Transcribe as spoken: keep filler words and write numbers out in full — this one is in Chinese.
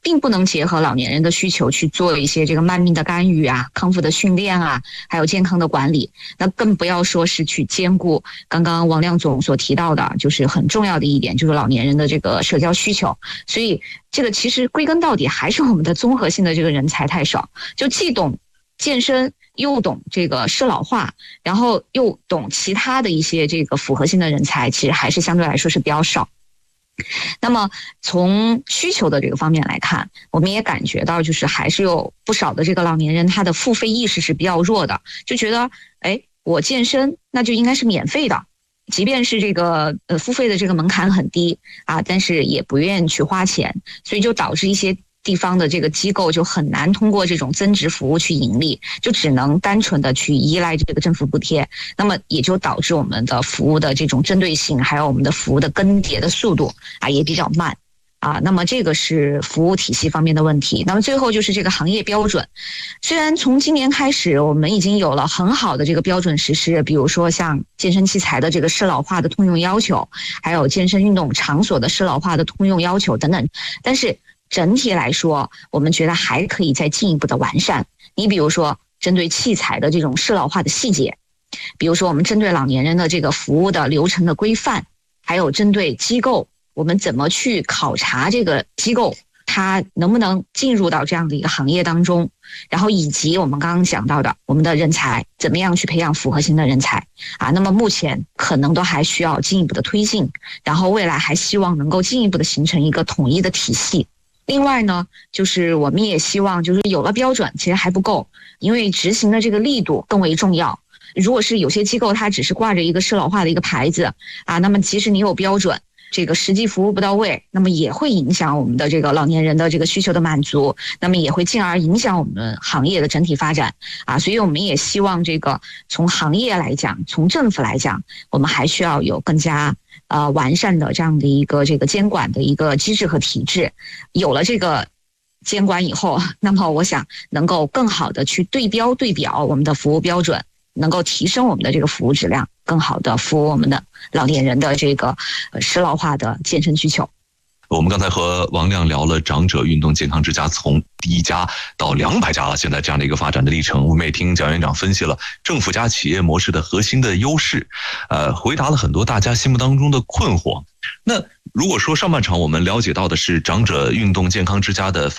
并不能结合老年人的需求去做一些这个慢命的干预啊、康复的训练啊，还有健康的管理。那更不要说是去兼顾刚刚王亮总所提到的，就是很重要的一点，就是老年人的这个社交需求。所以这个其实归根到底还是我们的综合性的这个人才太少，就既懂健身又懂这个适老化，然后又懂其他的一些这个复合性的人才，其实还是相对来说是比较少。那么从需求的这个方面来看，我们也感觉到就是还是有不少的这个老年人他的付费意识是比较弱的，就觉得哎，我健身那就应该是免费的，即便是这个呃付费的这个门槛很低啊，但是也不愿意去花钱，所以就导致一些地方的这个机构就很难通过这种增值服务去盈利，就只能单纯的去依赖这个政府补贴，那么也就导致我们的服务的这种针对性，还有我们的服务的更迭的速度啊也比较慢啊。那么这个是服务体系方面的问题。那么最后就是这个行业标准，虽然从今年开始我们已经有了很好的这个标准实施，比如说像健身器材的这个适老化的通用要求，还有健身运动场所的适老化的通用要求等等，但是整体来说，我们觉得还可以再进一步的完善。你比如说，针对器材的这种适老化的细节，比如说我们针对老年人的这个服务的流程的规范，还有针对机构，我们怎么去考察这个机构它能不能进入到这样的一个行业当中，然后以及我们刚刚讲到的我们的人才怎么样去培养复合型的人才啊，那么目前可能都还需要进一步的推进，然后未来还希望能够进一步的形成一个统一的体系。另外呢，就是我们也希望就是有了标准其实还不够，因为执行的这个力度更为重要。如果是有些机构它只是挂着一个适老化的一个牌子啊，那么即使你有标准，这个实际服务不到位，那么也会影响我们的这个老年人的这个需求的满足，那么也会进而影响我们行业的整体发展啊。所以我们也希望这个从行业来讲，从政府来讲，我们还需要有更加呃完善的这样的一个这个监管的一个机制和体制。有了这个监管以后，那么我想能够更好的去对标对表我们的服务标准，能够提升我们的这个服务质量，更好的服务我们的老年人的这个适老化的健身需求。 我们刚才和王亮聊了长者运动健康之家从第一家到两百家了，现在这样的一个发展的历程。我们也听蒋院长分析了政府加企业模式的核心的优势，呃，回答了很多大家心目当中的困惑。那如果说上半场我们了解到的是长者运动健康之家的发